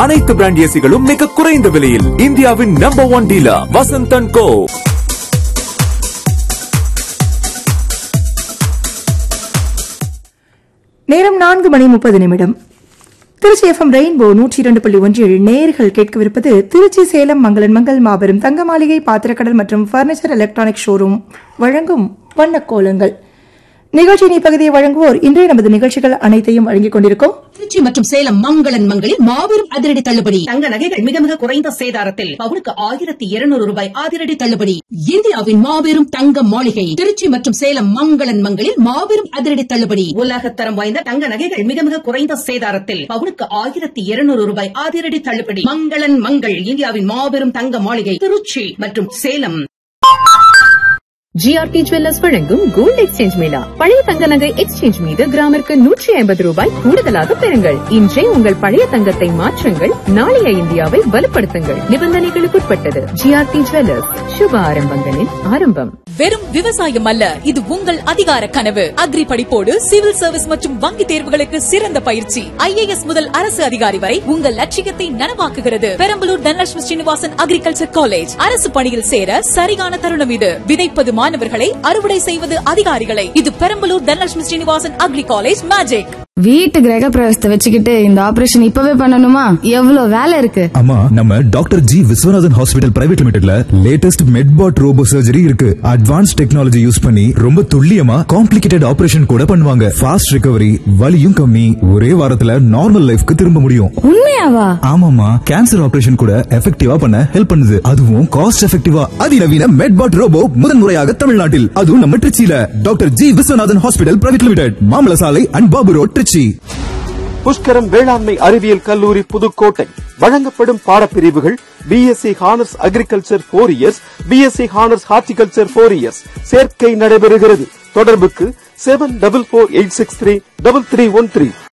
அனைத்து பிராண்ட் ஏசிகளும் மிக குறைந்த விலையில். இந்தியாவின் நம்பர் 1 டீலர் வசந்த் அண்ட் கோ. நேரம் 4:30 திருச்சி எஃப்எம் ரெயின்போ 102.1 நேயர்கள் கேட்கவிருப்பது திருச்சி சேலம் மங்களன் மங்கள் மாபெரும் தங்க மாளிகை பாத்திரக்கடல் மற்றும் பர்னிச்சர் எலக்ட்ரானிக் ஷோரூம் வழங்கும் வண்ணக்கோலங்கள். நிகழ்ச்சியின் இப்பகுதியை வழங்குவோர் இன்றைய நமது நிகழ்ச்சிகள் அனைத்தையும் வழங்கிக் கொண்டிருக்கும் திருச்சி மற்றும் சேலம் மங்களன் மங்களில் மாபெரும் அதிரடி தள்ளுபடி. தங்க நகைகள் மிக மிக குறைந்த சேதாரத்தில் பவுனுக்கு 1200 ரூபாய் அதிரடி தள்ளுபடி. இந்தியாவின் மாபெரும் தங்க மாளிகை திருச்சி மற்றும் சேலம் மங்களன் மங்களில் மாபெரும் அதிரடி தள்ளுபடி. உலகத்தரம் வாய்ந்த தங்க நகைகள் மிக மிக குறைந்த சேதாரத்தில் பவுனுக்கு 1200 ரூபாய் அதிரடி தள்ளுபடி. மங்களன் மங்கள் இந்தியாவின் மாபெரும் தங்க மாளிகை திருச்சி மற்றும் சேலம். ஜிஆர்டி ஜுவல்லர்ஸ் வழங்கும் கோல்ட் எக்ஸ்சேஞ்ச் மேளா. பழைய தங்க நகை எக்ஸ்சேஞ்ச் மீது கிராமிற்கு 150 ரூபாய் கூடுதலாக பெறுங்கள். இன்றே உங்கள் பழைய தங்கத்தை மாற்றுங்கள், நாளைய இந்தியாவை வலுப்படுத்துங்கள். நிபந்தனைகளுக்குட்பட்டது. ஜிஆர்டி ஜுவல்லர்ஸ், சுப ஆரம்பங்களின் ஆரம்பம். வெறும் விவசாயம் அல்ல, இது உங்கள் அதிகார கனவு. அக்ரி படிப்போடு சிவில் சர்வீஸ் மற்றும் வங்கி தேர்வுகளுக்கு சிறந்த பயிற்சி. IAS முதல் அரசு அதிகாரி வரை உங்கள் லட்சியத்தை நனவாக்குகிறது. Perambalur Dhanalakshmi Srinivasan agriculture college. அரசு பணியில் சேர சரியான தருணம் இது. விதைப்பது மாணவர்களை, அறுவடை செய்வது அதிகாரிகளை. இது Perambalur Dhanalakshmi Srinivasan agri college magic. வீட்டு கிரக பிரவேசத்தை வச்சுக்கிட்டு இந்த ஆபரேஷன் இப்பவே பண்ணணுமா? எவ்வளவு வேலை இருக்கு. அம்மா, நம்ம doctor G Viswanathan hospital private லிமிடெட்ல latest மெட்பாட் robot surgery இருக்கு. அட்வான்ஸ் டெக்னாலஜி யூஸ் பண்ணி ரொம்ப துல்லியமா காம்ப்ளிகேட்டட் ஆபரேஷன் கூட பண்ணுவாங்க. ஃபாஸ்ட் ரிகவரி, வலியும் கம்மி, ஒரே வாரத்துல நார்மல் லைஃப்க்கு திரும்ப முடியும். உண்மையாவா? ஆமாமா, கேன்சர் ஆபரேஷன் கூட எஃபெக்டிவா பண்ண ஹெல்ப் பண்ணுது. அதுவும் காஸ்ட் எஃபெக்டிவா. அதிநவீன மெட்பாட் ரோபோ முதன்முறையாக தமிழ்நாட்டில், அதுவும் நம்ம திருச்சியில. Doctor G Viswanathan hospital private limited, மாமல சாலை அண்ட் பாபு ரோட், திருச்சி. புஷ்கரம் வேளாண்மை அறிவியல் கல்லூரி புதுக்கோட்டை. வழங்கப்படும் பாடப்பிரிவுகள் BSc honours agriculture 4 years, BSc honours horticulture 4 years. சேர்க்கை நடைபெறுகிறது. தொடர்புக்கு 7448633313.